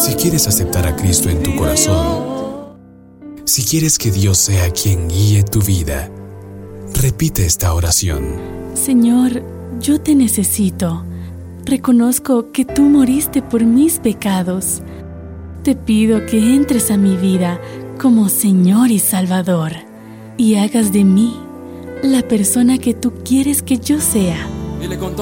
Si quieres aceptar a Cristo en tu corazón, si quieres que Dios sea quien guíe tu vida, repite esta oración. Señor, yo te necesito. Reconozco que tú moriste por mis pecados. Te pido que entres a mi vida como Señor y Salvador y hagas de mí la persona que tú quieres que yo sea.